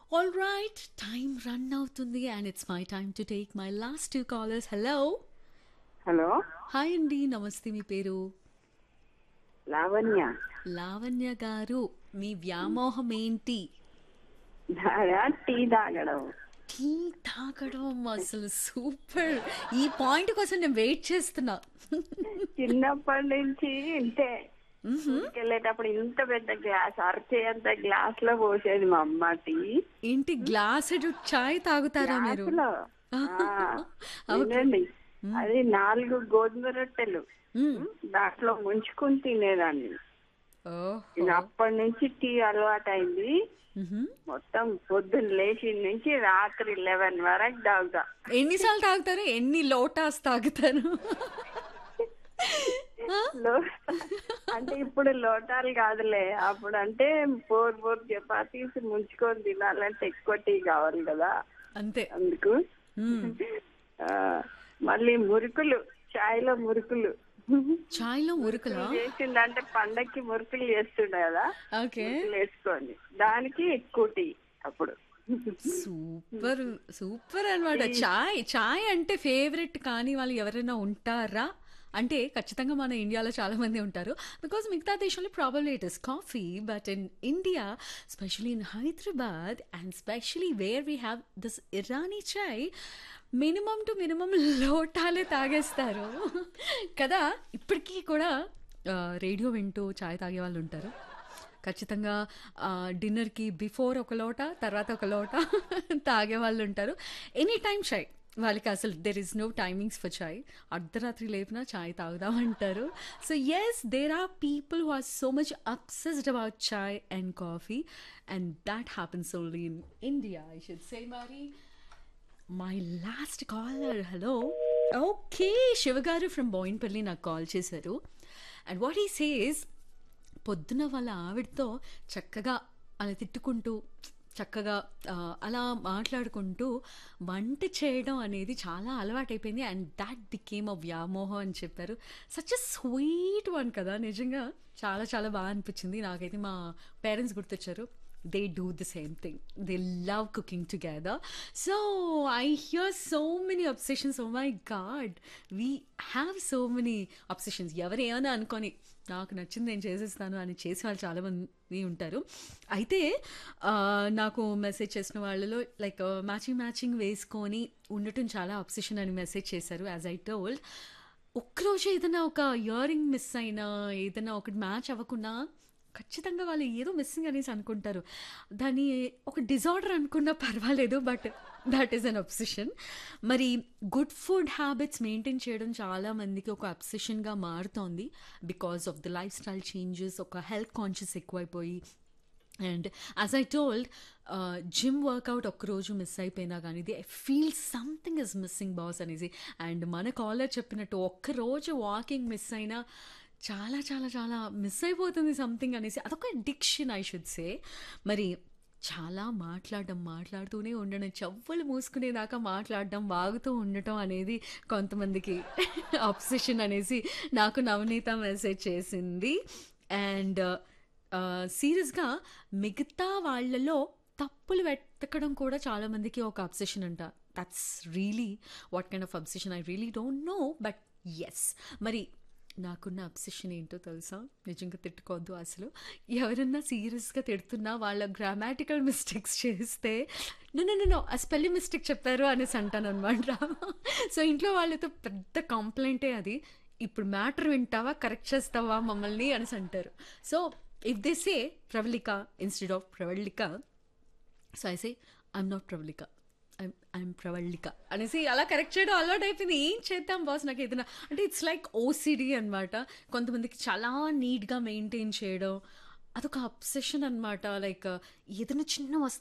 All right, time run అవుతుంది and it's my time to take my last two callers. Hello. Hello hi అండి, నమస్తే. మీ పేరు? లావణ్య. లావణ్య గారు, మీ వ్యామోహం ఏంటి? టీ తాగడం. టీ తాగడం. అసలు సూపర్. ఈ పాయింట్ కోసం నేను వెయిట్ చేస్తున్నా. చిన్నప్పటి నుంచి ఇంతే. మ్హూ. వెళ్ళేటప్పుడు ఇంత పెద్ద గ్లాస్, అరచేంత గ్లాస్ లో పోసేది మా అమ్మ టీ. ఏంటి, గ్లాసుడు చాయ్ తాగుతారా మీరు? గ్లాస్ లో వినండి, అది 4 గోధుమ రొట్టెలు దాంట్లో ముంచుకుని తినేదాన్ని. ఇది అప్పటి నుంచి టీ అలవాటు అయింది. మొత్తం పొద్దున్న లేచి నుంచి రాత్రి 11 వరకు తాగుతా. ఎన్నిసార్లు తాగుతారు? ఎన్ని లోటాస్ తాగుతారు? అంటే ఇప్పుడు లోటాలు కాదులే, అప్పుడు అంటే 4 చపాతీస్ ముంచుకొని తినాలంటే ఎక్కువ టీ కావాలి కదా, అంతే. అందుకు. మళ్ళీ మురుకులు, చాయ్లో మురుకులు. చాయ్లో మురుకులా? చేసిందంటే పండక్కి మురుకులు చేస్తుండే కదా, ఓకే. మురుకులు వేసుకొని దానికి ఎక్కువ టీ అప్పుడు. సూపర్ సూపర్ అన్నమాట. చాయ్ చాయ్ అంటే ఫేవరెట్ కానీ వాళ్ళు ఎవరైనా ఉంటారా అంటే ఖచ్చితంగా మన ఇండియాలో చాలా మంది ఉంటారు. బికాస్ మిగతా దేశంలో probably it is coffee, but in India, specially in Hyderabad and specially where we have this Irani chai, minimum to minimum లోటాలే తాగేస్తారు కదా. ఇప్పటికీ కూడా రేడియో వింటూ చాయ్ తాగే వాళ్ళు ఉంటారు ఖచ్చితంగా. డిన్నర్కి బిఫోర్ ఒక లోట, తర్వాత ఒక లోట తాగే వాళ్ళు ఉంటారు. ఎనీ టైమ్ చాయ్ వాళ్ళకి, అసలు there is no timings for చాయ్. అర్ధరాత్రి లేపినా చాయ్ తాగుదామంటారు. So yes, there are people who are so much obsessed about chai and coffee, and that happens only in India, I should say. మరి my last caller. Hello. Okay, శివగారు from Boinpally నాకు call చేశారు. And what he says, పొద్దున వాళ్ళ ఆవిడతో చక్కగా అలా తిట్టుకుంటూ, చక్కగా అలా మాట్లాడుకుంటూ వంట చేయడం అనేది చాలా అలవాటైపోయింది. అండ్ దాట్ బికేమ్ అ వ్యామోహం అని చెప్పారు. సచ్ అ స్వీట్ వన్ కదా. నిజంగా చాలా చాలా బాగా అనిపించింది. నాకైతే మా parents గుర్తొచ్చారు. They do the same thing. They love cooking together. So I hear so many obsessions. Oh my God, we have so many obsessions. ఎవరైనా అనుకొని నాకు నచ్చింది నేను చేసేస్తాను అని చేసే వాళ్ళు చాలామంది ఉంటారు. అయితే నాకు మెసేజ్ చేసిన వాళ్ళలో లైక్ మ్యాచింగ్ వేసుకొని ఉండటం చాలా అబ్సెషన్ అని మెసేజ్ చేశారు. యాజ్ ఐ టోల్డ్, ఒక్కరోజు ఏదైనా ఒక ఇయర్ రింగ్ మిస్ అయినా, ఏదైనా ఒకటి మ్యాచ్ అవ్వకుండా ఖచ్చితంగా వాళ్ళు ఏదో మిస్సింగ్ అనేసి అనుకుంటారు. దాన్ని ఒక డిజార్డర్ అనుకున్నా పర్వాలేదు, but that is an obsession. మరి గుడ్ ఫుడ్ హ్యాబిట్స్ మెయింటైన్ చేయడం చాలా మందికి ఒక అబ్సెషన్గా మారుతోంది. Because of the life style changes, ఒక హెల్త్ కాన్షియస్ ఎక్కువైపోయి. And as I told, gym workout ఒక్కరోజు మిస్ అయిపోయినా కానీ the I feel something is missing boss అనేసి. అండ్ మన కాలర్ చెప్పినట్టు ఒక్కరోజు వాకింగ్ మిస్ అయినా చాలా చాలా చాలా మిస్ అయిపోతుంది సంథింగ్ అనేసి. అదొక అడిక్షన్, ఐ షుడ్ సే. మరి చాలా మాట్లాడుతూనే ఉండడం, చెవులు మూసుకునేదాకా మాట్లాడడం, వాగుతూ ఉండటం అనేది కొంతమందికి అబ్సెషన్ అనేసి నాకు నవనీత మెసేజ్ చేసింది. అండ్ సీరియస్గా మిగతా వాళ్ళలో తప్పులు వెతకడం కూడా చాలామందికి ఒక అబ్సెషన్ అంట. That's really what kind of obsession I really don't know, but yes. మరి నాకున్న అబ్సెషన్ ఏంటో తెలుసా? నిజంగా తిట్టుకోవద్దు అసలు. ఎవరన్నా సీరియస్గా తిడుతున్నా వాళ్ళ గ్రామాటికల్ మిస్టేక్స్ చేస్తే నో ఆ స్పెల్లింగ్ మిస్టేక్ చెప్పారు అనేసి అంటాను అనమాట. సో ఇంట్లో వాళ్ళతో పెద్ద కంప్లైంటే అది. ఇప్పుడు మ్యాటర్ వింటావా, కరెక్ట్ చేస్తావా మమ్మల్ని అనేసి అంటారు. So if they say Pravalika instead of Pravalika, so I say I'm not Pravalika, I'm Pravalika అనేసి అలా కరెక్ట్ చేయడం అలవాటు అయిపోయింది. ఏం చేద్దాం బాస్, నాకు ఏదైనా అంటే ఇట్స్ లైక్ ఓసిడి అనమాట. కొంతమందికి చాలా నీట్గా మెయింటైన్ చేయడం అదొక అబ్సెషన్ అనమాట. లైక్ ఏదైనా చిన్న